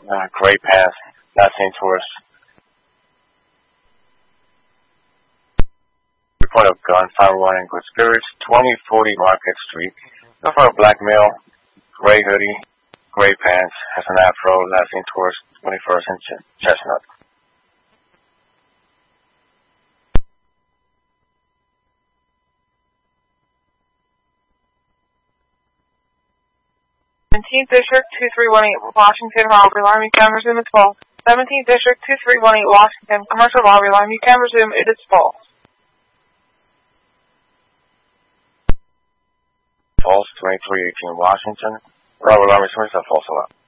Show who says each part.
Speaker 1: gray pants, last name tourist. Report of gun, firearm, and good spirits, 2040 Market Street. Look for a black male, gray hoodie, gray pants, has an afro, last name tourist, 21st and Chestnut.
Speaker 2: Seventeenth District 2318 Washington robbery alarm. You can resume its false. 17th District 2318 Washington commercial robbery alarm. You can resume it is false.
Speaker 1: False 2318 Washington. Robbery alarm is false alarm.